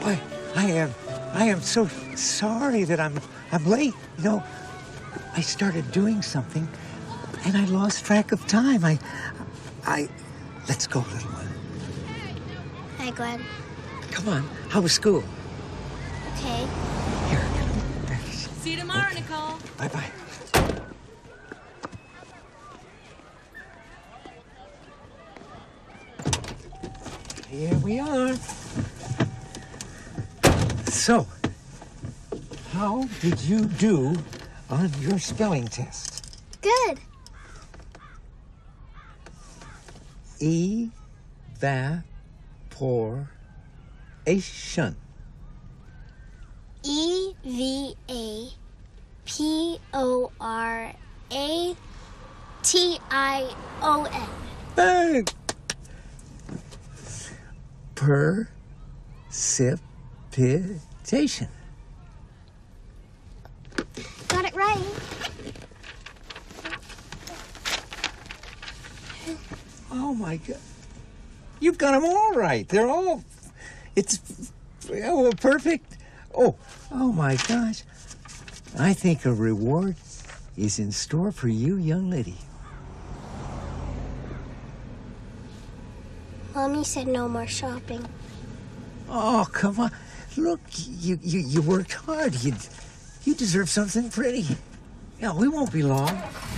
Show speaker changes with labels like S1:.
S1: I am so sorry that I'm late. You know, I started doing something and I lost track of time. Let's go, little one.
S2: Hi, Glenn.
S1: Come on. How was school?
S2: Okay.
S1: Here.
S3: See you tomorrow, Nicole.
S1: Bye-bye. Here we are. So, how did you do on your spelling test?
S2: Good.
S1: Evaporation.
S2: E-V-A-P-O-R-A-T-I-O-N.
S1: Bang! Precipitation.
S2: Got it right.
S1: Oh, my God. You've got them all right. They're all... It's... Oh, perfect. Oh, my gosh. I think a reward is in store for you, young lady.
S2: Mommy said no more shopping.
S1: Oh, come on. Look, you worked hard. You deserve something pretty. Yeah, we won't be long.